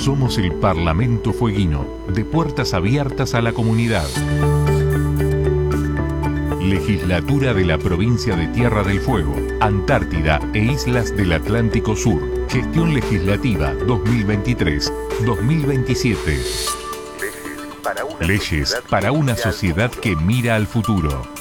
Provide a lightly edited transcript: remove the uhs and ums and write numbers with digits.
Somos el Parlamento Fueguino, de puertas abiertas a la comunidad. Legislatura de la Provincia de Tierra del Fuego, Antártida e Islas del Atlántico Sur. Gestión Legislativa 2023-2027. Leyes para una sociedad que mira al futuro.